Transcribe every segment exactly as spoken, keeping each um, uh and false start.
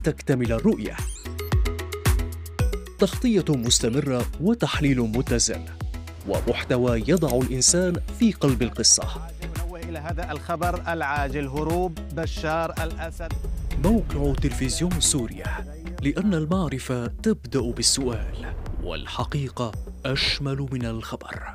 تكتمل الرؤية. تغطية مستمرة وتحليل متزن ومحتوى يضع الإنسان في قلب القصة. إلى هذا الخبر العاجل: هروب بشار الأسد. موقع تلفزيون سوريا، لأن المعرفة تبدأ بالسؤال، والحقيقة أشمل من الخبر.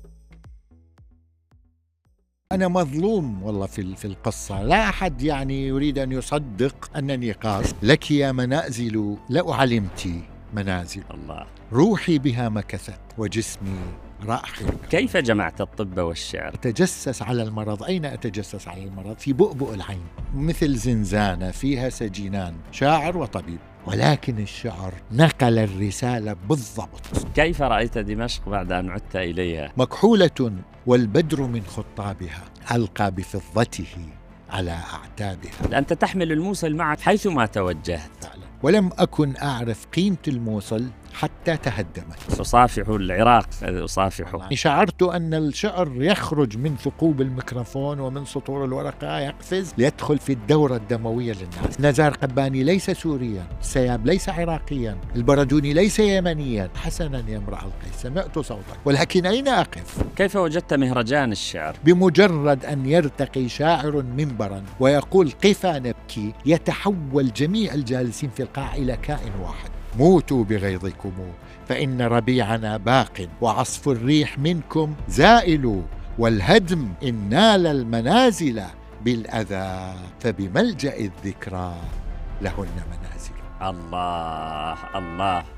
أنا مظلوم والله في في القصة، لا أحد يعني يريد أن يصدق أنني قاص. لك يا منازل لو علمت منازل الله، روحي بها مكثت وجسمي راحل. كيف جمعت الطب والشعر؟ أتجسس على المرض. أين أتجسس على المرض؟ في بؤبؤ العين، مثل زنزانة فيها سجينان، شاعر وطبيب، ولكن الشعر نقل الرسالة بالضبط. كيف رأيت دمشق بعد أن عدت إليها؟ مكحولة والبدر من خطابها ألقى بفضته على أعتابها. أنت تحمل الموصل معك حيثما توجهت. فعلا. ولم أكن أعرف قيمة الموصل حتى تهدمت. أصافح العراق، أصافحه. شعرت أن الشعر يخرج من ثقوب الميكروفون ومن سطور الورقة، يقفز ليدخل في الدورة الدموية للناس. نزار قباني ليس سوريا، سياب ليس عراقيا، البردوني ليس يمنيا. حسنا يا امرأ القيس، سمعت صوتك، ولكن أين أقف؟ كيف وجدت مهرجان الشعر؟ بمجرد أن يرتقي شاعر منبرا ويقول قفا نبكي، يتحول جميع الجالسين في القاعة إلى كائن واحد. موتوا بغيظكم فإن ربيعنا باق، وعصف الريح منكم زائل، والهدم إن نال المنازل بالأذى، فبملجأ الذكرى لهن منازل. الله الله.